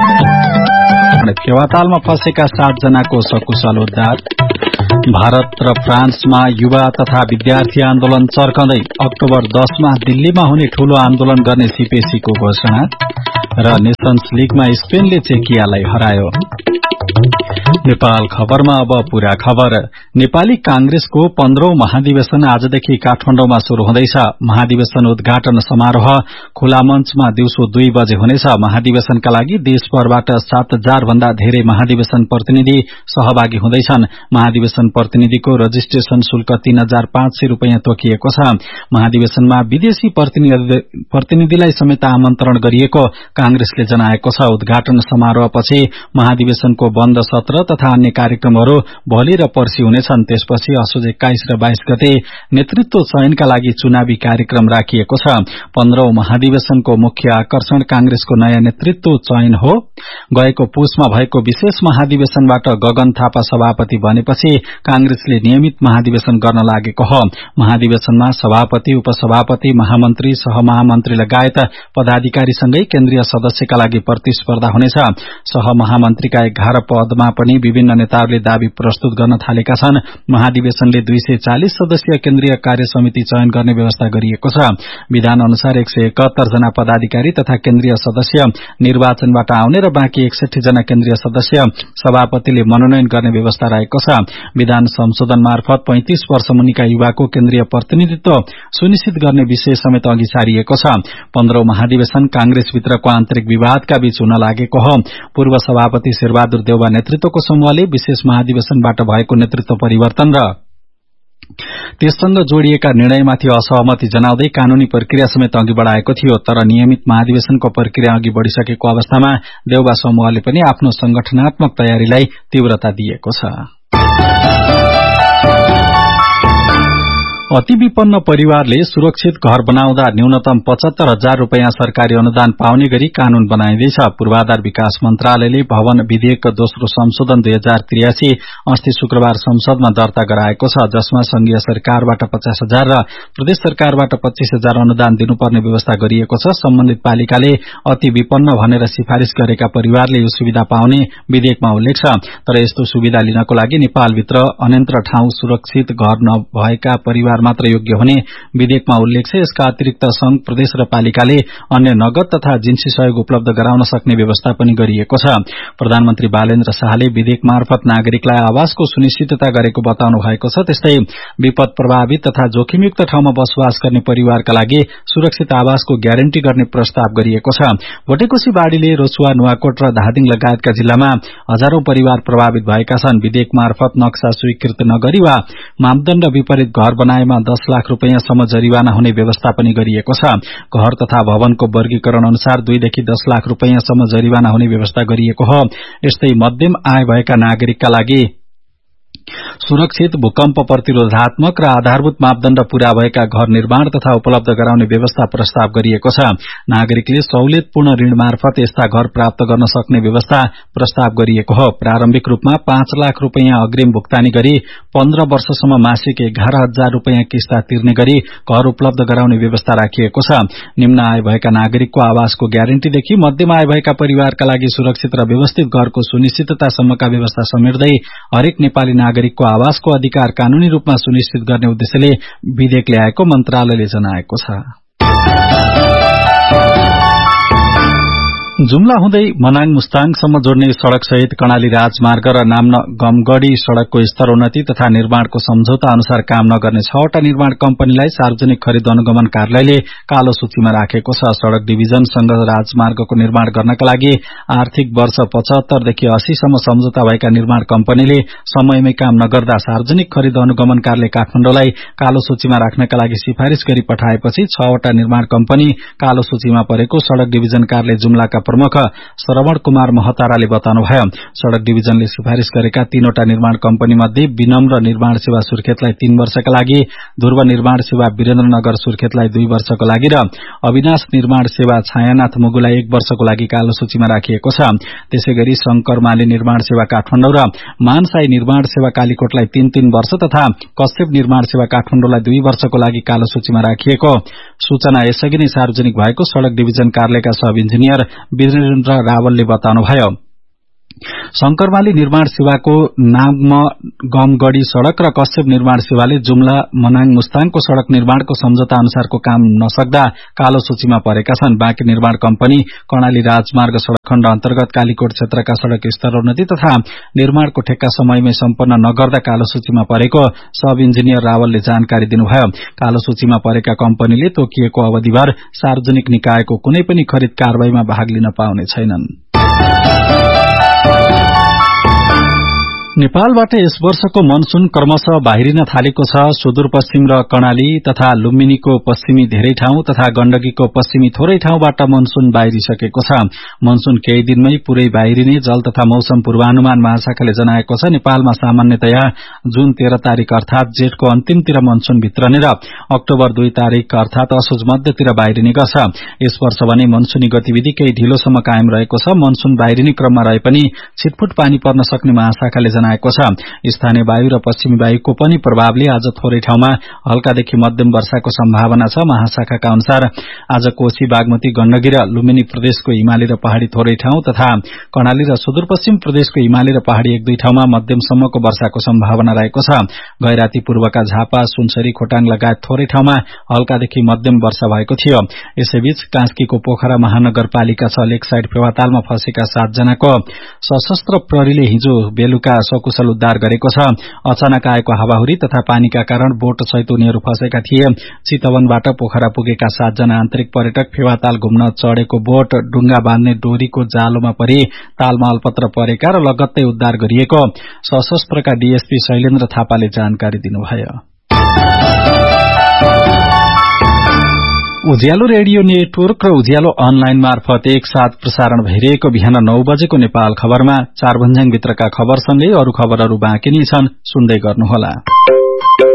फेवातालमा फँसेका 60 जनाको सकुशल उद्धार। भारत र फ्रान्समा युवा तथा विद्यार्थी आन्दोलन चर्कँदै अक्टोबर 10 मा दिल्लीमा हुने ठूलो आन्दोलन गर्ने सीपीएसीको घोषणा। र नेशन्स लीगमा स्पेनले चेकियालाई हरायो। नेपाल खबरमा अब पूरा खबर। नेपाली कांग्रेसको 15औं महाधिवेशन आजदेखि काठमाडौँमा शुरू हुँदैछ। महाधिवेशन उद्घाटन समारोह खुला मञ्चमा दिउँसो 2 बजे हुनेछ। महाधिवेशनका लागि देशभरबाट 7000 भन्दा धेरै महाधिवेशन प्रतिनिधि सहभागी हुँदैछन्। महाधिवेशन प्रतिनिधिको रजिस्ट्रेशन शुल्क 3500 रूपैयाँ तोकिएको छ। महाधिवेशनमा विदेशी प्रतिनिधिलाई समेत आमन्त्रण गरिएको कांग्रेसले जनाएको छ। उद्घाटन समारोहपछि महाधिवेशनको बन्द सत्र तथा अन्य कार्यक्रमहरू भोलि र पर्सि हुनेछन्। त्यसपछि असोज 21 र 22 गते नेतृत्व चयनका लागि चुनावी कार्यक्रम राखिएको छ। 15औं महाधिवेशनको मुख्य आकर्षण कांग्रेसको नयाँ नेतृत्व चयन हो। गएको पुसमा भएको विशेष महाधिवेशनबाट गगन थापा सभापति बनेपछि कांग्रेसले नियमित महाधिवेशन गर्न लागेको हो। महाधिवेशनमा सभापति, उपसभापति, महामन्त्री, सहमहामन्त्री लगायत पदाधिकारीसँगै केन्द्रीय सदस्यका लागि प्रतिस्पर्धा हुनेछ। सहमहामन्त्रीका 11 पदमा पनि विभिन्न नेताहरूले दावी प्रस्तुत गर्न थालेका छन्। महाधिवेशनले 240 सदस्यीय केन्द्रीय कार्य समिति चयन गर्ने व्यवस्था गरिएको छ। विधान अनुसार 171 जना पदाधिकारी तथा केन्द्रीय सदस्य निर्वाचनबाट आउने र बाँकी 61 जना केन्द्रीय सदस्य सभापतिले मनोनयन गर्ने व्यवस्था रहेको छ। विधान संशोधन मार्फत 35 वर्ष मुनिका युवाको केन्द्रीय प्रतिनिधित्व सुनिश्चित गर्ने विषय समेत अघि सारिएको छ। 15औं महाधिवेशन कांग्रेसभित्रको आन्तरिक विवादका बीच हुन लागेको हो। पूर्व सभापति शेरबहादुर देउवा नेतृत्वको समूहले विशेष महाधिवेशनबाट भएको नेतृत्व परिवर्तन र त्यससँग जोडिएका निर्णयमाथि असहमति जनाउँदै कानूनी प्रक्रिया समेत अघि बढ़ाएको थियो। तर नियमित महाधिवेशनको प्रक्रिया अघि बढ़िसकेको अवस्थामा देउवा समूहले पनि आफ्नो संगठनात्मक तयारीलाई तीव्रता दिएको छ। अति विपन्न परिवारले सुरक्षित घर बनाउँदा न्यूनतम 75,000 रूपैयाँ सरकारी अनुदान पाउने गरी कानून बनाइँदैछ। पूर्वाधार विकास मन्त्रालयले भवन विधेयकको दोस्रो संशोधन 2083 अस्ति शुक्रबार संसदमा दर्ता गराएको छ, जसमा संघीय सरकारबाट 50,000 र प्रदेश सरकारबाट 25,000 अनुदान दिनुपर्ने व्यवस्था गरिएको छ। सम्बन्धित पालिकाले अति विपन्न भनेर सिफारिश गरेका परिवारले यो सुविधा पाउने विधेयकमा उल्लेख छ। तर यस्तो सुविधा लिनको लागि नेपालभित्र अन्यन्त्र ठाउँ सुरक्षित घर नभएका परिवार मात्र योग्य हुने विधेयकमा उल्लेख छ। यसका अतिरिक्त संघ, प्रदेश र पालिकाले अन्य नगद तथा जिन्सी सहयोग उपलब्ध गराउन सक्ने व्यवस्था पनि गरिएको छ। प्रधानमन्त्री बालेन्द्र शाहले विधेयक मार्फत नागरिकलाई आवासको सुनिश्चितता गरेको बताउनु भएको छ। त्यस्तै विपद प्रभावित तथा जोखिमयुक्त ठाउँमा बसोबास गर्ने परिवारका लागि सुरक्षित आवासको ग्यारेन्टी गर्ने प्रस्ताव गरिएको छ। भोटेकोशी, बाढ़ीले रोसुवा, नुवाकोट र धादिङ लगायतका जिल्लामा हजारौं परिवार प्रभावित भएका छन्। विधेयक मार्फत नक्सा स्वीकृत नगरी वा मापदण्ड विपरीत घर बनाएमा 10 लाख रूपैयाँसम्म जरिवाना हुने व्यवस्था पनि गरिएको छ। घर तथा भवनको वर्गीकरण अनुसार 2 देखि 10 लाख रूपैयाँसम्म जरिवाना हुने व्यवस्था गरिएको हो। यस्तै मध्यम आय भएका नागरिकका लागि सुरक्षित, भूकम्प प्रतिरोधात्मक र आधारभूत मापदण्ड पूरा भएका घर निर्माण तथा उपलब्ध गराउने व्यवस्था प्रस्ताव गरिएको छ। नागरिकले सहुलियतपूर्ण ऋण मार्फत यस्ता घर प्राप्त गर्न सक्ने व्यवस्था प्रस्ताव गरिएको हो। प्रारम्भिक रूपमा 5 लाख रूपैयाँ अग्रिम भुक्तानी गरी 15 वर्षसम्म मासिक 11,000 रूपैयाँ किस्ता तिर्ने गरी घर उपलब्ध गराउने व्यवस्था राखिएको छ। निम्न आय भएका नागरिकको आवासको ग्यारेन्टीदेखि मध्यम आय भएका परिवारका लागि सुरक्षित र व्यवस्थित घरको सुनिश्चिततासम्मका व्यवस्था समेट्दै हरेक नेपाली नागरिकको आवासको अधिकार कानूनी रूपमा सुनिश्चित गर्ने उद्देश्यले विधेयक ल्याएको मन्त्रालयले जनाएको छ। जुम्ला हुँदै मनाङ मुस्ताङसम्म जोड्ने सड़क सहित कर्णाली राजमार्ग र नाम्न गमगढ़ी सड़कको स्तरोन्नति तथा निर्माणको सम्झौता अनुसार काम नगर्ने 6 वटा निर्माण कम्पनीलाई सार्वजनिक खरिद अनुगमन कार्यालयले कालो सूचीमा राखेको छ। सड़क डिभिजनसँग राजमार्गको निर्माण गर्नका लागि आर्थिक वर्ष 75 देखि 80 सम्म सम्झौता भएका निर्माण कम्पनीले समयमै काम नगर्दा सार्वजनिक खरिद अनुगमन कार्यालय काठमाडौँलाई कालो सूचीमा राख्नका लागि सिफारिश गरी पठाएपछि 6 वटा निर्माण कम्पनी कालो सूचीमा परेको सड़क डिभिजन कार्यालय जुम्लाका प्रमुख श्रवण कुमार महताराले बताउनुभयो। सड़क डिभिजनले सिफारिश गरेका 3 वटा निर्माण कम्पनी मध्ये विनम्र निर्माण सेवा सुर्खेतलाई 3 वर्षका लागि, ध्रुव निर्माण सेवा वीरेन्द्रनगर सुर्खेतलाई 2 वर्षको लागि र अविनाश निर्माण सेवा छायानाथ मुगुलाई 1 वर्षको लागि कालो सूचीमा राखिएको छ। त्यसैगरी शंकर माली निर्माण सेवा काठमाडौँ र मानसाई निर्माण सेवा कालीकोटलाई 3-3 वर्ष तथा कश्यप निर्माण सेवा काठमाडौँलाई 2 वर्षको लागि कालो सूचीमा राखिएको सूचना यसअघि नै सार्वजनिक भएको सड़क डिभिजन कार्यालयका सब इन्जिनियर वीरेन्द्र रावलले बताउनुभयो। शंकरमाली निर्माण सेवाको नागम गमगढ़ी सड़क र कश्यप निर्माण सेवाले जुम्ला मनाङ मुस्ताङको सड़क निर्माणको सम्झौता अनुसारको काम नसक्दा कालो सूचीमा परेका छन्। बाँकी निर्माण कम्पनी कर्णाली राजमार्ग सड़क खण्ड अन्तर्गत कालीकोट क्षेत्रका सड़क स्तरोन्नति तथा निर्माणको ठेक्का समयमै सम्पन्न नगर्दा कालो सूचीमा परेको सब इन्जिनियर रावलले जानकारी दिनुभयो। कालो सूचीमा परेका कम्पनीले तोकिएको अवधिभर सार्वजनिक निकायको कुनै पनि खरिद कारबाहीमा भाग लिन पाउने छैनन्। नेपालबाट यस वर्षको मनसून क्रमशः बाहिरिन थालेको छ। सुदूरपश्चिम र कर्णाली तथा लुम्बिनीको पश्चिमी धेरै ठाउँ तथा गण्डकीको पश्चिमी थोरै ठाउँबाट मनसून बाहिरिसकेको छ। मनसून केही दिनमै पूरै बाहिरिने जल तथा मौसम पूर्वानुमान महाशाखाले जनाएको छ। नेपालमा सामान्यतया जुन 13 तारिक अर्थात जेठको अन्तिमतिर मनसून भित्रने र अक्टोबर 2 तारिक अर्थात असोज मध्यतिर बाहिरिने गर्छ। यस वर्ष भने मनसूनी गतिविधि केही ढिलोसम्म कायम रहेको छ। मनसून बाहिरिने क्रममा रहे पनि छिटफुट पानी पर्न सक्ने महाशाखाले जनाएको छ। स्थानीय वायु र पश्चिमी वायुको पनि प्रभावले आज थोरै ठाउँमा हल्कादेखि मध्यम वर्षाको सम्भावना छ। महाशाखाका अनुसार आज कोशी, बागमती, गण्डकी र लुम्बिनी प्रदेशको हिमाली र पहाड़ी थोरै ठाउँ तथा कर्णाली र सुदूरपश्चिम प्रदेशको हिमाली र पहाड़ी 1-2 ठाउँमा मध्यमसम्मको वर्षाको सम्भावना रहेको छ। गैराती पूर्वका झापा, सुनसरी, खोटाङ लगायत थोरै ठाउँमा हल्कादेखि मध्यम वर्षा भएको थियो। यसैबीच कास्कीको पोखरा महानगरपालिका 6 लेक साइड फेवातालमा फँसेका 7 जनाको सशस्त्र प्रहरीले हिजो बेलुका सकुशल उद्धार गरेको छ। अचानक आएको हावाहुरी तथा पानीका कारण बोट सहित उनीहरू फँसेका थिए। चितवनबाट पोखरा पुगेका 7 जना आन्तरिक पर्यटक फेवाताल घुम्न चढ़ेको बोट डुंगा बाँध्ने डोरीको जालोमा परि तालमा अल्पत्र परेका र लगत्तै उद्धार गरिएको सशस्त्रका डीएसपी शैलेन्द्र थापाले जानकारी दिनुभयो। उज्यालो रेडियो नेटवर्क र उज्यालो अनलाइन मार्फत एकसाथ प्रसारण भइरहेको बिहान 9 बजेको नेपाल खबरमा 4 भन्ज्याङ भित्रका खबरसँगै अरू खबरहरू बाँकी नै छन्, सुन्दै गर्नुहोला।